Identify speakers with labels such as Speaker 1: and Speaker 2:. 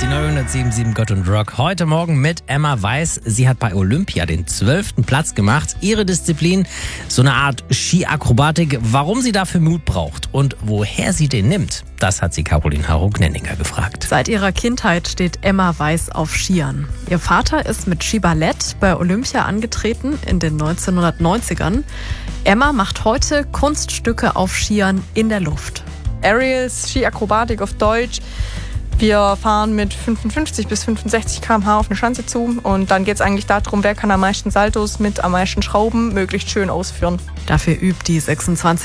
Speaker 1: Die 977 Gott und Rock. Heute Morgen mit Emma Weiß. Sie hat bei Olympia den 12. Platz gemacht. Ihre Disziplin, so eine Art Skiakrobatik. Warum sie dafür Mut braucht und woher sie den nimmt, das hat sie Caroline Harro-Gnenninger gefragt.
Speaker 2: Seit ihrer Kindheit steht Emma Weiß auf Skiern. Ihr Vater ist mit Skiballett bei Olympia angetreten in den 1990ern. Emma macht heute Kunststücke auf Skiern in der Luft.
Speaker 3: Aerials, Skiakrobatik auf Deutsch. Wir fahren mit 55 bis 65 km/h auf eine Schanze zu und dann geht es eigentlich darum, wer kann am meisten Saltos mit am meisten Schrauben möglichst schön ausführen.
Speaker 2: Dafür übt die 26